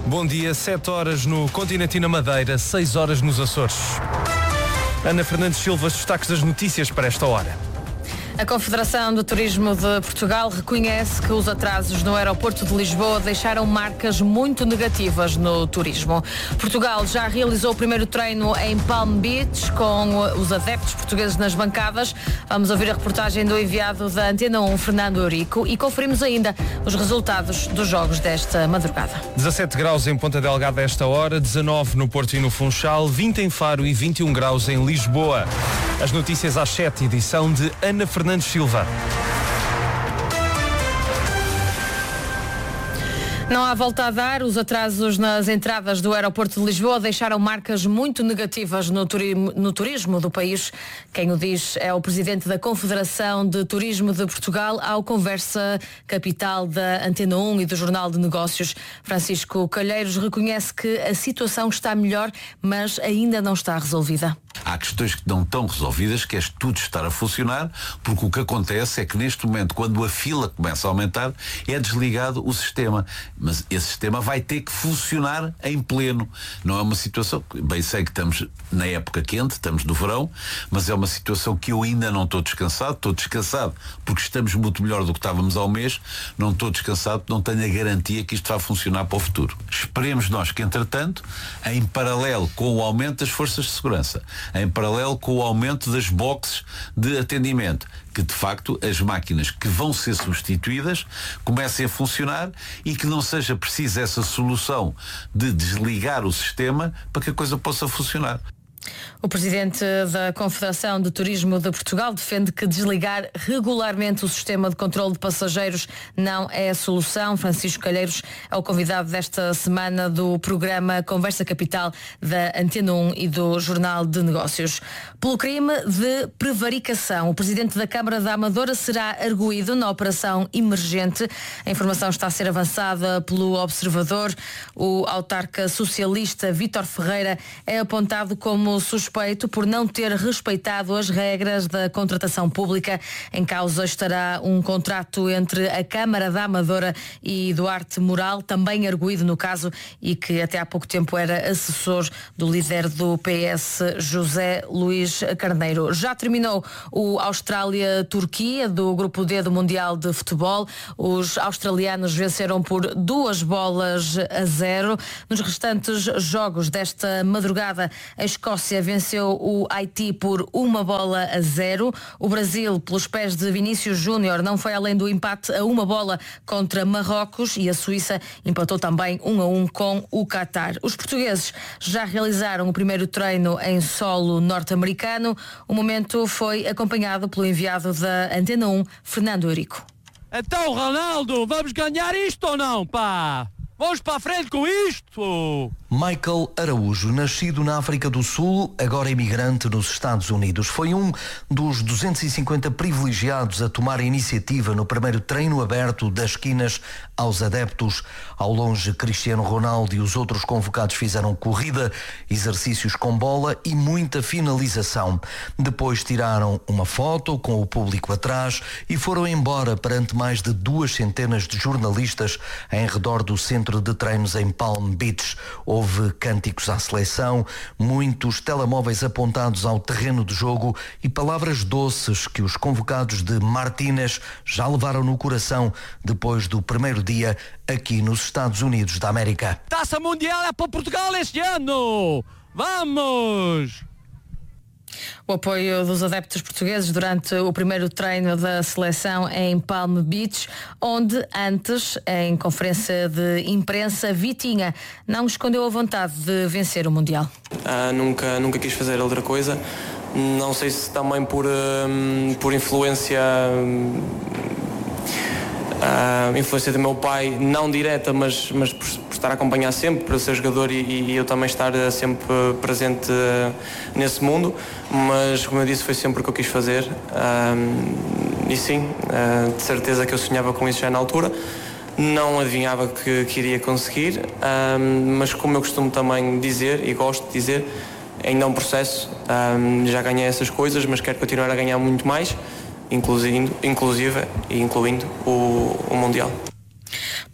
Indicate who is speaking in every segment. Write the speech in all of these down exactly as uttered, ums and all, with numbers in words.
Speaker 1: Bom dia, sete horas no continente e na Madeira, seis horas nos Açores. Ana Fernandes Silva, destaques das notícias para esta hora.
Speaker 2: A Confederação do Turismo de Portugal reconhece que os atrasos no aeroporto de Lisboa deixaram marcas muito negativas no turismo. Portugal já realizou o primeiro treino em Palm Beach com os adeptos portugueses nas bancadas. Vamos ouvir a reportagem do enviado da Antena um, Fernando Eurico, e conferimos ainda os resultados dos jogos desta madrugada.
Speaker 1: dezassete graus em Ponta Delgada a esta hora, dezanove no Porto e no Funchal, vinte em Faro e vinte e um graus em Lisboa. As notícias às sete, edição de Ana Fernandes Silva.
Speaker 2: Não há volta a dar. Os atrasos nas entradas do aeroporto de Lisboa deixaram marcas muito negativas no turismo, no turismo do país. Quem o diz é o presidente da Confederação de Turismo de Portugal ao Conversa Capital da Antena um e do Jornal de Negócios. Francisco Calheiros reconhece que a situação está melhor, mas ainda não está resolvida.
Speaker 3: Há questões que não estão resolvidas, que é tudo estar a funcionar, porque o que acontece é que neste momento, quando a fila começa a aumentar, é desligado o sistema. Mas esse sistema vai ter que funcionar em pleno. Não é uma situação, bem sei que estamos na época quente, estamos no verão, mas é uma situação que eu ainda não estou descansado. Estou descansado porque estamos muito melhor do que estávamos ao mês. Não estou descansado porque não tenho a garantia que isto vai funcionar para o futuro. Esperemos nós que, entretanto, em paralelo com o aumento das forças de segurança, em paralelo com o aumento das boxes de atendimento, que de facto as máquinas que vão ser substituídas comecem a funcionar e que não seja preciso essa solução de desligar o sistema para que a coisa possa funcionar.
Speaker 2: O presidente da Confederação de Turismo de Portugal defende que desligar regularmente o sistema de controle de passageiros não é a solução. Francisco Calheiros é o convidado desta semana do programa Conversa Capital da Antena um e do Jornal de Negócios. Pelo crime de prevaricação, o presidente da Câmara da Amadora será arguido na operação emergente. A informação está a ser avançada pelo Observador. O autarca socialista Vítor Ferreira é apontado como suspeito por não ter respeitado as regras da contratação pública. Em causa estará um contrato entre a Câmara da Amadora e Duarte Moral, também arguido no caso e que até há pouco tempo era assessor do líder do P S, José Luís Carneiro. Já terminou o Austrália-Turquia do Grupo D do Mundial de Futebol. Os australianos venceram por duas bolas a zero. Nos restantes jogos desta madrugada, a Escócia venceu o Haiti por uma bola a zero. O Brasil, pelos pés de Vinícius Júnior, não foi além do empate a uma bola contra Marrocos, e a Suíça empatou também um a um com o Qatar. Os portugueses já realizaram o primeiro treino em solo norte-americano. O momento foi acompanhado pelo enviado da Antena um, Fernando Eurico.
Speaker 4: Então, Ronaldo, vamos ganhar isto ou não, pá? Vamos para a frente com isto!
Speaker 5: Michael Araújo, nascido na África do Sul, agora imigrante nos Estados Unidos, foi um dos duzentos e cinquenta privilegiados a tomar a iniciativa no primeiro treino aberto das esquinas aos adeptos. Ao longe, Cristiano Ronaldo e os outros convocados fizeram corrida, exercícios com bola e muita finalização. Depois tiraram uma foto com o público atrás e foram embora perante mais de duas centenas de jornalistas em redor do centro de treinos em Palm Beach. Houve cânticos à seleção, muitos telemóveis apontados ao terreno de jogo e palavras doces que os convocados de Martínez já levaram no coração depois do primeiro dia aqui nos Estados Unidos da América.
Speaker 4: Taça Mundial é para Portugal este ano! Vamos!
Speaker 2: O apoio dos adeptos portugueses durante o primeiro treino da seleção em Palm Beach, onde antes, em conferência de imprensa, Vitinha não escondeu a vontade de vencer o Mundial.
Speaker 6: Ah, nunca, nunca quis fazer outra coisa. Não sei se também por, um, por influência... Um, a influência do meu pai, não direta, mas, mas por, por estar a acompanhar sempre, por ser jogador e, e eu também estar sempre presente uh, nesse mundo, mas como eu disse, foi sempre o que eu quis fazer, um, e sim, uh, de certeza que eu sonhava com isso já na altura. Não adivinhava que, que iria conseguir, um, mas como eu costumo também dizer, e gosto de dizer, ainda é um processo, um, já ganhei essas coisas, mas quero continuar a ganhar muito mais, inclusive, inclusive e incluindo o, o Mundial.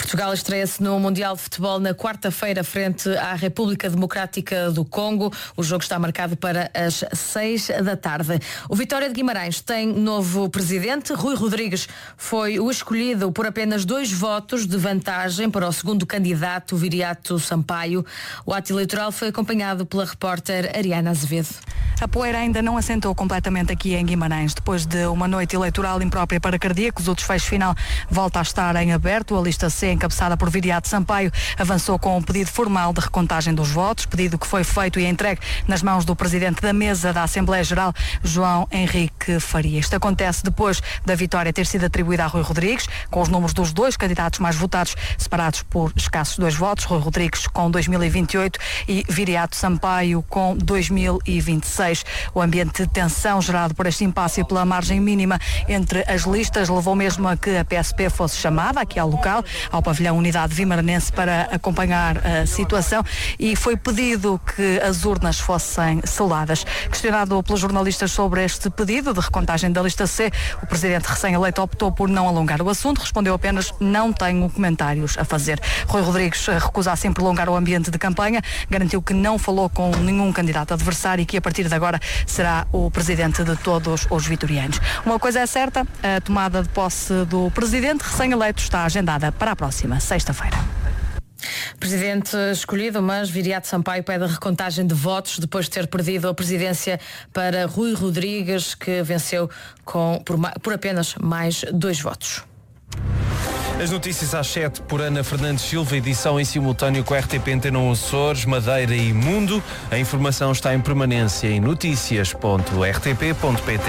Speaker 2: Portugal estreia-se no Mundial de Futebol na quarta-feira frente à República Democrática do Congo. O jogo está marcado para as seis da tarde. O Vitória de Guimarães tem novo presidente. Rui Rodrigues foi o escolhido por apenas dois votos de vantagem para o segundo candidato, Viriato Sampaio. O ato eleitoral foi acompanhado pela repórter Ariana Azevedo.
Speaker 7: A poeira ainda não assentou completamente aqui em Guimarães. Depois de uma noite eleitoral imprópria para cardíacos, o desfecho final volta a estar em aberto. A lista C, encabeçada por Viriato Sampaio, avançou com um pedido formal de recontagem dos votos, pedido que foi feito e entregue nas mãos do presidente da mesa da Assembleia Geral, João Henrique Faria. Isto acontece depois da vitória ter sido atribuída a Rui Rodrigues, com os números dos dois candidatos mais votados separados por escassos dois votos, Rui Rodrigues com dois mil e vinte e oito e Viriato Sampaio com dois mil e vinte e seis. O ambiente de tensão gerado por este impasse e pela margem mínima entre as listas levou mesmo a que a P S P fosse chamada aqui ao local, ao pavilhão Unidade Vimaranense, para acompanhar a situação, e foi pedido que as urnas fossem seladas. Questionado pelos jornalistas sobre este pedido de recontagem da lista C, o presidente recém-eleito optou por não alongar o assunto, respondeu apenas: não tenho comentários a fazer. Rui Rodrigues recusa assim prolongar o ambiente de campanha, garantiu que não falou com nenhum candidato adversário e que a partir de agora será o presidente de todos os vitorianos. Uma coisa é certa, a tomada de posse do presidente recém-eleito está agendada para a próxima sexta-feira.
Speaker 2: Presidente escolhido, mas Viriato Sampaio pede a recontagem de votos depois de ter perdido a presidência para Rui Rodrigues, que venceu com, por, por apenas mais dois votos.
Speaker 1: As notícias às sete por Ana Fernandes Silva, edição em simultâneo com a R T P Antena Açores, Madeira e Mundo. A informação está em permanência em notícias ponto r t p ponto p t.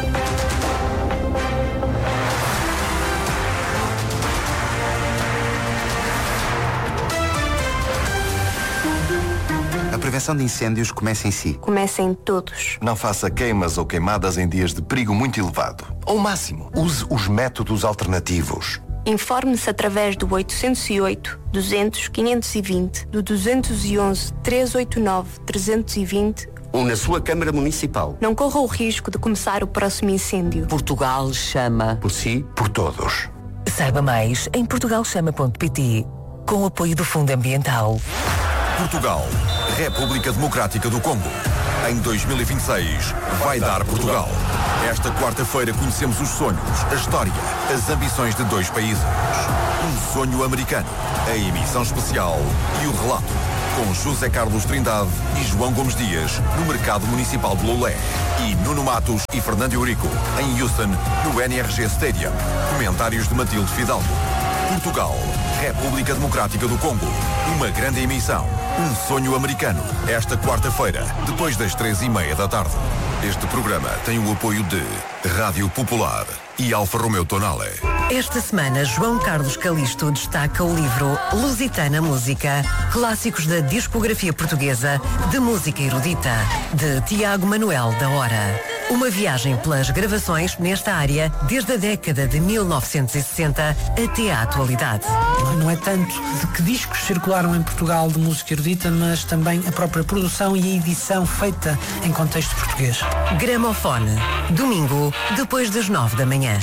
Speaker 8: A prevenção de incêndios começa em si.
Speaker 9: Começa em todos.
Speaker 10: Não faça queimas ou queimadas em dias de perigo muito elevado. Ao máximo, use os métodos alternativos.
Speaker 9: Informe-se através do oitocentos e oito, duzentos, quinhentos e vinte, do duzentos e onze, trezentos e oitenta e nove, trezentos e vinte
Speaker 8: ou na sua Câmara Municipal.
Speaker 9: Não corra o risco de começar o próximo incêndio.
Speaker 11: Portugal chama.
Speaker 8: Por si,
Speaker 10: por todos.
Speaker 11: Saiba mais em portugal chama ponto p t, com o apoio do Fundo Ambiental.
Speaker 12: Portugal, República Democrática do Congo. Em dois mil e vinte e seis, vai dar Portugal. Esta quarta-feira conhecemos os sonhos, a história, as ambições de dois países. Um sonho americano, a emissão especial e o relato, com José Carlos Trindade e João Gomes Dias, no Mercado Municipal de Loulé. E Nuno Matos e Fernando Eurico, em Houston, no N R G Stadium. Comentários de Matilde Fidalgo. Portugal, República Democrática do Congo. Uma grande emissão. Um sonho americano. Esta quarta-feira, depois das três e meia da tarde. Este programa tem o apoio de Rádio Popular e Alfa Romeo Tonale.
Speaker 11: Esta semana, João Carlos Calisto destaca o livro Lusitana Música, clássicos da discografia portuguesa de música erudita, de Tiago Manuel da Hora. Uma viagem pelas gravações nesta área desde a década de mil novecentos e sessenta até à atualidade.
Speaker 13: Não é tanto de que discos circularam em Portugal de música erudita, mas também a própria produção e a edição feita em contexto português.
Speaker 11: Gramofone, domingo, depois das nove da manhã.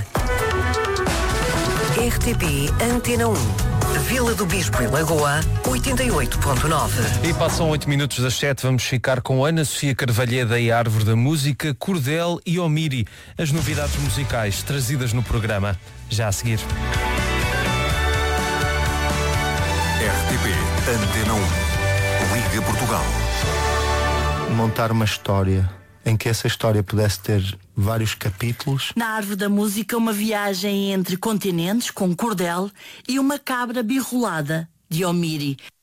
Speaker 11: R T P Antena um. Vila do Bispo e Lagoa, oitenta e oito ponto nove.
Speaker 1: E passam oito minutos das sete, vamos ficar com Ana Sofia Carvalheda e a Árvore da Música, Cordel e Omiri, as novidades musicais trazidas no programa. Já a seguir.
Speaker 12: R T P Antena um. Liga Portugal.
Speaker 14: Montar uma história em que essa história pudesse ter vários capítulos.
Speaker 15: Na Árvore da Música, uma viagem entre continentes com Cordel e uma cabra birrolada de Omiri.